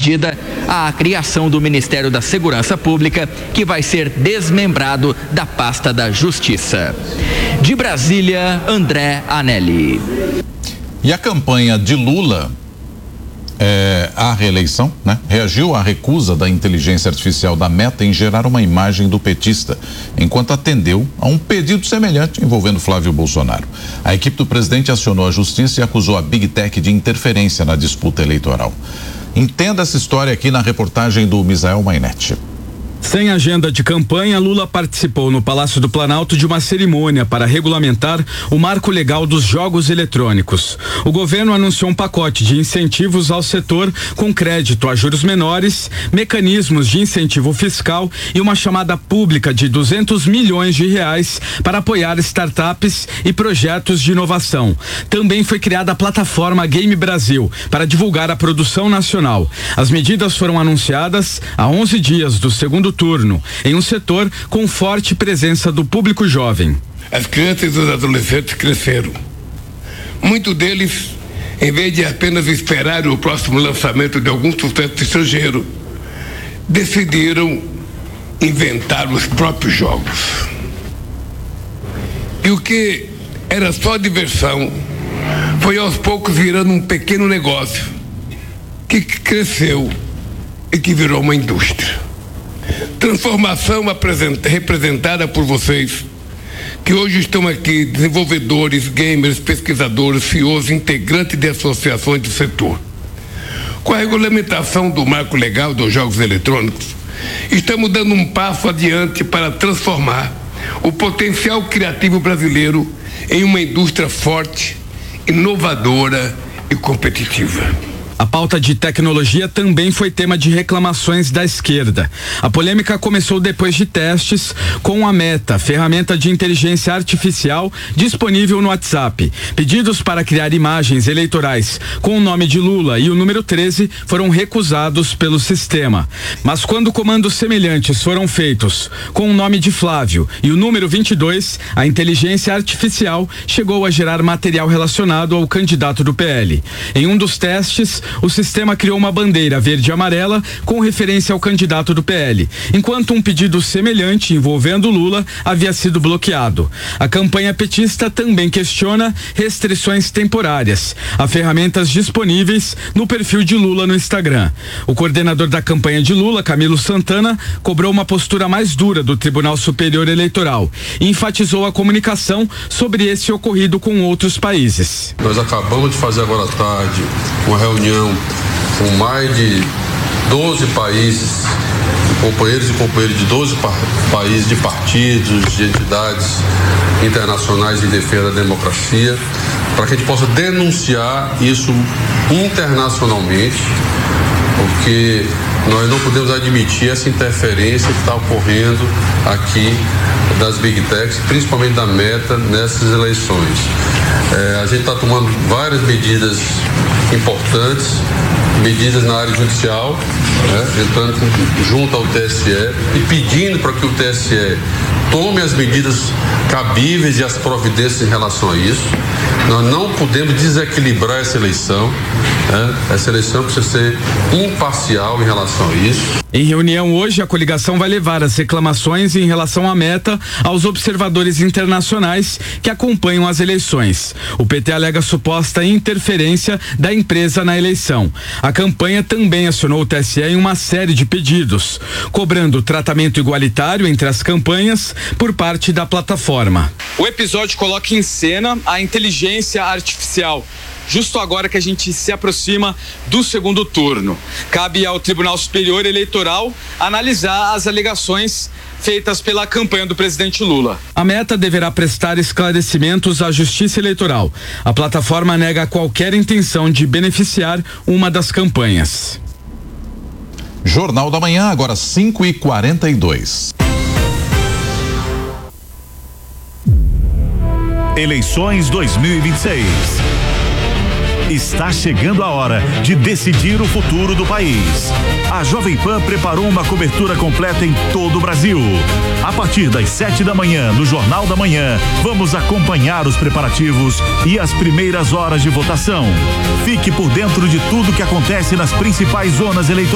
medida a criação do Ministério da Segurança Pública, que vai ser desmembrado da pasta da Justiça. De Brasília, André Anelli. E a campanha de Lula à reeleição, reagiu à recusa da inteligência artificial da Meta em gerar uma imagem do petista, enquanto atendeu a um pedido semelhante envolvendo Flávio Bolsonaro. A equipe do presidente acionou a justiça e acusou a Big Tech de interferência na disputa eleitoral. Entenda essa história aqui na reportagem do Misael Mainetti. Sem agenda de campanha, Lula participou no Palácio do Planalto de uma cerimônia para regulamentar o marco legal dos jogos eletrônicos. O governo anunciou um pacote de incentivos ao setor com crédito a juros menores, mecanismos de incentivo fiscal e uma chamada pública de R$200 milhões para apoiar startups e projetos de inovação. Também foi criada a plataforma Game Brasil para divulgar a produção nacional. As medidas foram anunciadas há 11 dias do segundo turno, em um setor com forte presença do público jovem. As crianças e os adolescentes cresceram. Muitos deles, em vez de apenas esperar o próximo lançamento de algum sucesso estrangeiro, decidiram inventar os próprios jogos. E o que era só diversão foi aos poucos virando um pequeno negócio que cresceu e que virou uma indústria. Transformação representada por vocês, que hoje estão aqui, desenvolvedores, gamers, pesquisadores, CEOs, integrantes de associações do setor. Com a regulamentação do marco legal dos jogos eletrônicos, estamos dando um passo adiante para transformar o potencial criativo brasileiro em uma indústria forte, inovadora e competitiva. A pauta de tecnologia também foi tema de reclamações da esquerda. A polêmica começou depois de testes com a Meta, ferramenta de inteligência artificial disponível no WhatsApp. Pedidos para criar imagens eleitorais com o nome de Lula e o número 13 foram recusados pelo sistema. Mas quando comandos semelhantes foram feitos com o nome de Flávio e o número 22, a inteligência artificial chegou a gerar material relacionado ao candidato do PL. Em um dos testes, o sistema criou uma bandeira verde e amarela com referência ao candidato do PL, enquanto um pedido semelhante envolvendo Lula havia sido bloqueado. A campanha petista também questiona restrições temporárias a ferramentas disponíveis no perfil de Lula no Instagram. O coordenador da campanha de Lula, Camilo Santana, cobrou uma postura mais dura do Tribunal Superior Eleitoral e enfatizou a comunicação sobre esse ocorrido com outros países. Nós acabamos de fazer agora à tarde uma reunião com mais de 12 países, companheiros e companheiras de 12 países, de partidos, de entidades internacionais em defesa da democracia, para que a gente possa denunciar isso internacionalmente, porque nós não podemos admitir essa interferência que está ocorrendo aqui das Big Techs, principalmente da Meta, nessas eleições. A gente está tomando várias medidas importantes, medidas na área judicial, entrando junto ao TSE e pedindo para que o TSE tome as medidas cabíveis e as providências em relação a isso. Nós não podemos desequilibrar essa eleição. Essa eleição precisa ser imparcial em relação a isso. Em reunião hoje, a coligação vai levar as reclamações em relação à Meta aos observadores internacionais que acompanham as eleições. O PT alega suposta interferência da empresa na eleição. A campanha também acionou o TSE em uma série de pedidos, cobrando tratamento igualitário entre as campanhas por parte da plataforma. O episódio coloca em cena a inteligência artificial, justo agora que a gente se aproxima do segundo turno. Cabe ao Tribunal Superior Eleitoral analisar as alegações feitas pela campanha do presidente Lula. A Meta deverá prestar esclarecimentos à Justiça Eleitoral. A plataforma nega qualquer intenção de beneficiar uma das campanhas. Jornal da Manhã, agora 5h42. Eleições 2026. Está chegando a hora de decidir o futuro do país. A Jovem Pan preparou uma cobertura completa em todo o Brasil. A partir das 7 da manhã, no Jornal da Manhã, vamos acompanhar os preparativos e as primeiras horas de votação. Fique por dentro de tudo que acontece nas principais zonas eleitorais.